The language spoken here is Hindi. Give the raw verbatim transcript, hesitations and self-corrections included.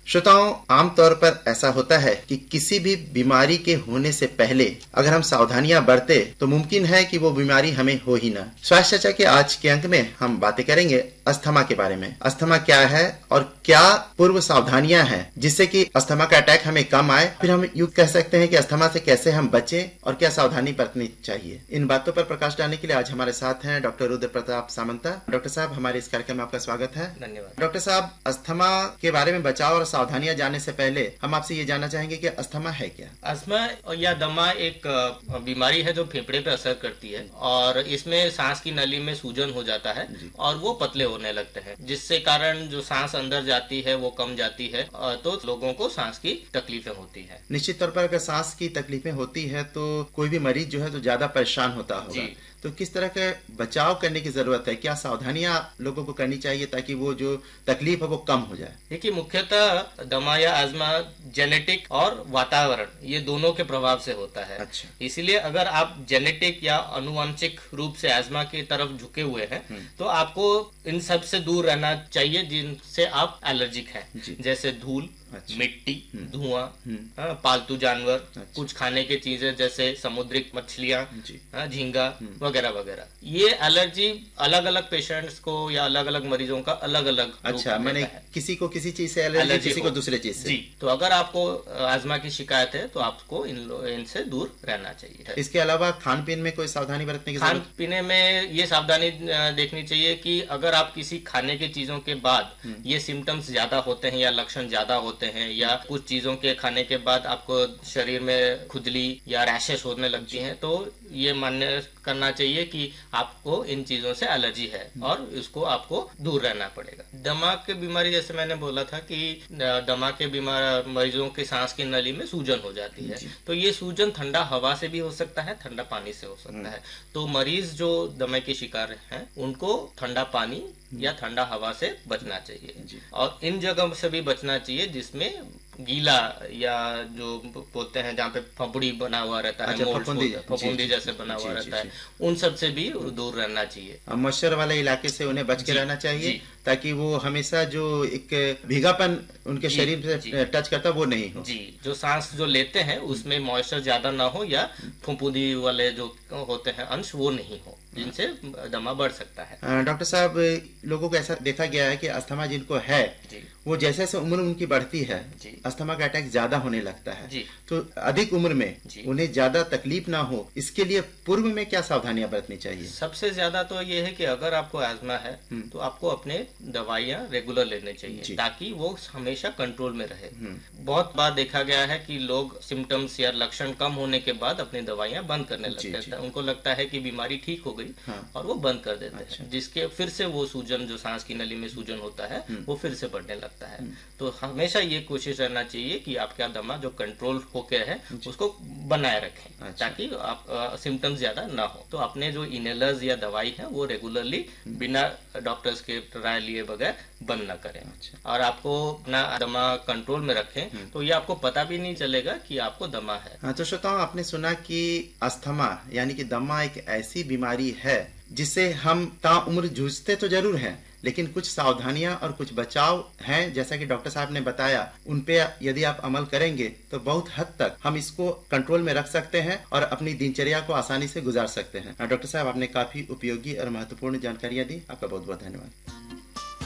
श्रोताओं, आमतौर पर ऐसा होता है कि किसी भी बीमारी के होने से पहले अगर हम सावधानियां बरते तो मुमकिन है कि वो बीमारी हमें हो ही ना। स्वास्थ्य चर्चा के आज के अंक में हम बातें करेंगे अस्थमा के बारे में। अस्थमा क्या है और क्या पूर्व सावधानियां हैं जिससे कि अस्थमा का अटैक हमें कम आए। फिर हम यूं कह सकते हैं कि अस्थमा से कैसे हम बचें और क्या सावधानी बरतनी चाहिए। इन बातों पर प्रकाश डालने के लिए आज हमारे साथ हैं डॉक्टर रुद्र प्रताप सामंता। डॉक्टर साहब, हमारे इस कार्यक्रम में आपका स्वागत है। धन्यवाद। डॉक्टर साहब, अस्थमा के बारे में बचाव और सावधानियां जानने से पहले हम आपसे ये जानना चाहेंगे कि अस्थमा है क्या। अस्थमा या दमा एक बीमारी है जो फेफड़े पे असर करती है और इसमें सांस की नली में सूजन हो जाता है और वो पतले होने लगते हैं, जिससे कारण जो सांस अंदर जाती है वो कम जाती है, तो लोगों को सांस की तकलीफें होती है। निश्चित तौर पर अगर सांस की तकलीफें होती है तो कोई भी मरीज जो है तो ज्यादा परेशान होता होगा, तो किस तरह का बचाव करने की जरूरत है, क्या सावधानियां लोगों को करनी चाहिए ताकि वो जो तकलीफ है वो कम हो जाए। देखिए, मुख्यतः दमा या अस्थमा जेनेटिक और वातावरण ये दोनों के प्रभाव से होता है। अच्छा। इसीलिए अगर आप जेनेटिक या अनुवांशिक रूप से अस्थमा की तरफ झुके हुए हैं तो आपको इन सब से दूर रहना चाहिए जिनसे आप एलर्जिक हैं, जैसे धूल, अच्छा। मिट्टी, धुआं, पालतू जानवर, अच्छा। कुछ खाने की चीजें जैसे समुद्रिक मछलियां, झींगा वगैरह वगैरह। ये एलर्जी अलग अलग पेशेंट्स को या अलग अलग मरीजों का अलग अलग अच्छा मैंने किसी को किसी चीज से एलर्जी, किसी को दूसरे चीज से। जी, तो अगर आपको अस्थमा की शिकायत है तो आपको इन इनसे दूर रहना चाहिए। इसके अलावा खान पीन में कोई सावधानी बरतने की खान पीने में ये सावधानी देखनी चाहिए कि अगर आप किसी खाने की चीजों के बाद ये सिम्टम्स ज्यादा होते हैं या लक्षण ज्यादा होते हैं या कुछ चीजों के खाने के बाद आपको शरीर में खुजली या रैशेस होने लगती हैं, तो ये मान्य करना चाहिए कि आपको इन चीजों से एलर्जी है और इसको आपको दूर रहना पड़ेगा। दमा की बीमारी, जैसे मैंने बोला था कि दमा के बीमार मरीजों के सांस की नली में सूजन हो जाती है, तो ये सूजन ठंडा हवा से भी हो सकता है, ठंडा पानी से हो सकता है। तो मरीज जो दमा के शिकार हैं उनको ठंडा पानी या ठंडा हवा से बचना चाहिए और इन जगह से भी बचना चाहिए जिसमें गीला या जो बोलते हैं जहाँ पे फफुंदी बना हुआ रहता है, फफुंदी जैसे बना हुआ रहता है, उन सब से भी दूर रहना चाहिए। मच्छर वाले इलाके से उन्हें बच के रहना चाहिए ताकि वो हमेशा जो एक भीगापन उनके शरीर से टच करता वो नहीं हो। जी, जो सांस जो लेते हैं उसमें मॉइस्चर ज्यादा ना हो या फफुंदी वाले जो होते हैं अंश वो नहीं हो, जिनसे दमा बढ़ सकता है। डॉक्टर साहब, लोगों को ऐसा देखा गया है कि अस्थमा जिनको है वो जैसे जैसे उम्र उनकी बढ़ती है अस्थमा का अटैक ज्यादा होने लगता है, तो अधिक उम्र में उन्हें ज्यादा तकलीफ ना हो इसके लिए पूर्व में क्या सावधानियां बरतनी चाहिए। सबसे ज्यादा तो ये है कि अगर आपको अस्थमा है तो आपको अपने दवाइयां रेगुलर लेने चाहिए ताकि वो हमेशा कंट्रोल में रहे। बहुत बार देखा गया है कि लोग सिम्टम्स या लक्षण कम होने के बाद अपनी दवाइयां बंद करने लगते हैं, उनको लगता है कि बीमारी ठीक हो गई और वो बंद कर देते हैं, जिसके फिर से वो सूजन, जो सांस की नली में सूजन होता है वो फिर से बढ़ने लगता है। तो हमेशा ये कोशिश रहना चाहिए कि आपका दमा जो कंट्रोल होके है उसको बनाए रखें। अच्छा। ताकि आप सिम्टम्स ज्यादा ना हो। तो अपने जो इनहेलर्स या दवाई है वो रेगुलरली बिना डॉक्टर्स के राय लिए बगैर बंद ना करें। अच्छा। और आपको अपना दमा कंट्रोल में रखें तो ये आपको पता भी नहीं चलेगा कि आपको दमा है। हाँ, तो श्रोताओं, आपने सुना कि अस्थमा यानी कि दमा एक ऐसी बीमारी है जिससे हम ताउम्र जूझते तो जरूर हैं, लेकिन कुछ सावधानियां और कुछ बचाव हैं, जैसा कि डॉक्टर साहब ने बताया, उन पे यदि आप अमल करेंगे तो बहुत हद तक हम इसको कंट्रोल में रख सकते हैं और अपनी दिनचर्या को आसानी से गुजार सकते हैं। डॉक्टर साहब, आपने काफी उपयोगी और महत्वपूर्ण जानकारियां दी, आपका बहुत बहुत धन्यवाद।